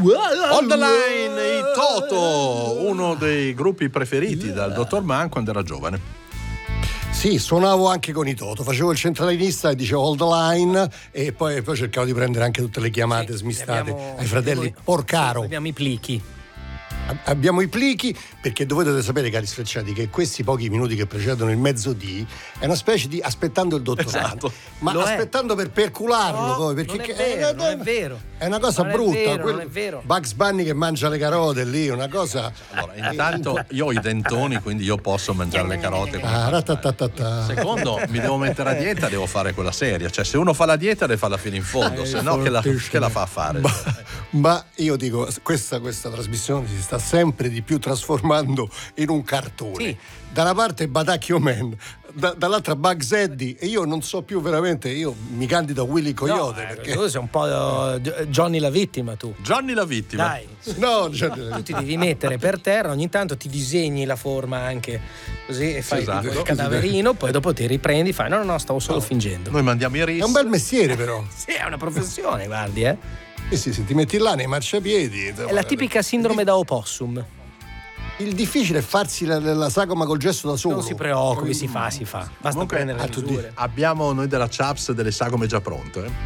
On the Line, i Toto, uno dei gruppi preferiti dal dottor Mann quando era giovane. Sì, suonavo anche con i Toto, facevo il centralinista e dicevo hold the line e poi cercavo di prendere anche tutte le chiamate smistate ai fratelli Porcaro. Abbiamo i plichi. Abbiamo i plichi, perché dovete sapere, cari sfrecciati, che questi pochi minuti che precedono il mezzodì è una specie di aspettando il dottorato. Esatto. Ma Lo percularlo per percularlo poi, perché non è vero. È una cosa brutta. Non è vero. Bugs Bunny che mangia le carote lì, una cosa. Allora, intanto io ho i dentoni, quindi io posso mangiare le carote. Secondo, mi devo mettere a dieta, devo fare quella seria. Cioè, se uno fa la dieta deve farla fino in fondo, se no che la fa a fare? Ma io dico, questa trasmissione si sta sempre di più trasformando in un cartone. Sì. Da una parte Batacchio Man, dall'altra Bugs Eddie, e io non so più veramente, io mi candido a Willy Coyote. Perché Tu sei un po' Johnny la vittima, tu. Johnny la vittima. Dai. no, Tu ti devi mettere per terra, ogni tanto ti disegni la forma anche così e fai Esatto. il cadaverino, poi dopo ti riprendi, fai no, stavo solo fingendo. Noi mandiamo i è un bel mestiere però. Sì, è una professione, guardi, Sì, ti metti là nei marciapiedi. Insomma, È la tipica sindrome da opossum. Il difficile è farsi la sagoma col gesto da solo. Non si preoccupi, si fa. Basta Comunque, prendere le misure. abbiamo noi della Chaps delle sagome già pronte.